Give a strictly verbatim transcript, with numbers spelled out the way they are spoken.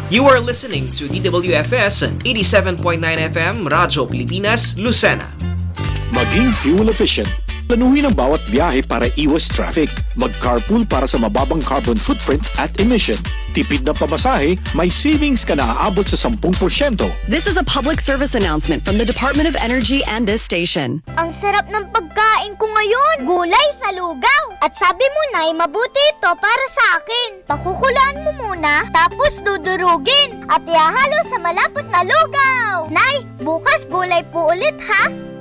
You are listening to D W F S eighty-seven point nine F M, Radyo Pilipinas, Lucena. Maging fuel efficient. Planuhin ang bawat biyahe para iwas traffic. Mag-carpool para sa mababang carbon footprint at emission. Tipid na pamasahe, may savings ka na aabot sa ten percent. This is a public service announcement from the Department of Energy and this station. Ang sarap ng pagkain ko ngayon. Gulay sa lugaw. At sabi mo, Nay, mabuti ito para sa akin. Pakukulaan mo muna, tapos dudurugin. At ihahalo sa malapot na lugaw. Nay, bukas gulay po ulit ha?